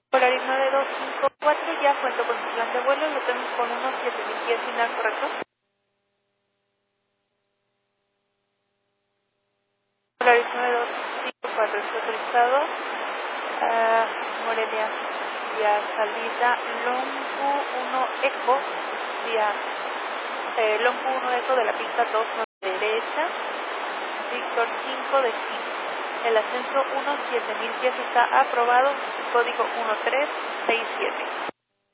Polaris 9254 ya cuento con su plan de vuelo, lo tenemos con unos 7000 pies final, ¿correcto? Polaris 9254 está autorizado. Morelia, vía salida Longu 1 Eco, vía Longu 1 Eco de la pista 2 derecha, Víctor 5 de 5. El ascenso 7000 pies está aprobado, código 1367.